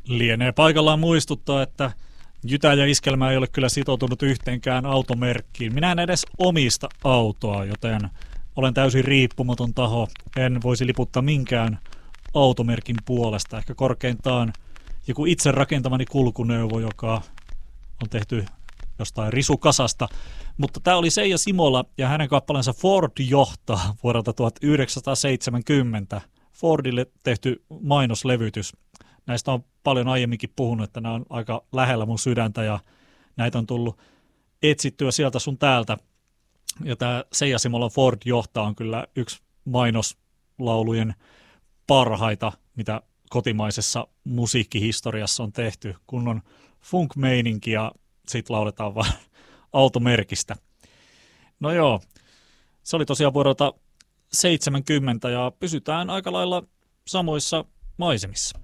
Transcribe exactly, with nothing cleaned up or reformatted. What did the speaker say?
Lienee paikallaan muistuttaa, että Jytä ja Iskelmä ei ole kyllä sitoutunut yhteenkään automerkkiin. Minä en edes omista autoa, joten olen täysin riippumaton taho. En voisi liputtaa minkään automerkin puolesta. Ehkä korkeintaan joku itse rakentamani kulkuneuvo, joka on tehty jostain risukasasta. Mutta tämä oli Seija Simola ja hänen kappaleensa Ford johtaa vuodelta tuhatyhdeksänsataaseitsemänkymmentä. Fordille tehty mainoslevytys. Näistä on paljon aiemminkin puhunut, että nämä on aika lähellä mun sydäntä ja näitä on tullut etsittyä sieltä sun täältä. Ja tämä Seija Simolan Ford johtaa on kyllä yksi mainoslaulujen parhaita, mitä kotimaisessa musiikkihistoriassa on tehty. Kun on funk-meininki ja sitten lauletaan vaan automerkistä. No joo, se oli tosiaan vuodelta seitsemänkymmentä ja pysytään aika lailla samoissa maisemissa.